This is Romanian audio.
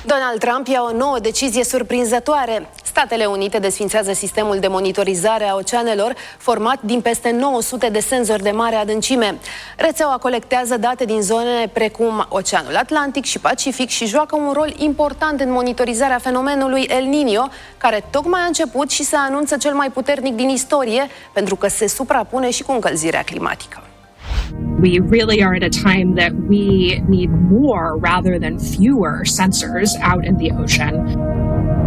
Donald Trump ia o nouă decizie surprinzătoare. Statele Unite desființează sistemul de monitorizare a oceanelor, format din peste 900 de senzori de mare adâncime. Rețeaua colectează date din zone precum Oceanul Atlantic și Pacific și joacă un rol important în monitorizarea fenomenului El Niño, care tocmai a început și se anunță cel mai puternic din istorie, pentru că se suprapune și cu încălzirea climatică. We really are at a time that we need more rather than fewer sensors out in the ocean.